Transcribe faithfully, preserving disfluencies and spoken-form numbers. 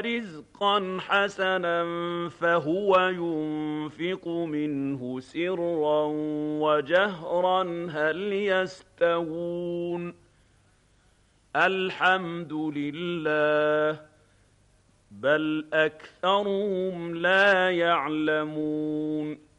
رِزْقًا حَسَنًا فَهُوَ يُنفِقُ مِنْهُ سِرًّا وَجَهْرًا هَلْ يَسْتَوُونَ ۚ الْحَمْدُ لِلَّهِ ۚ بَلْ أَكْثَرُهُمْ لَا يَعْلَمُونَ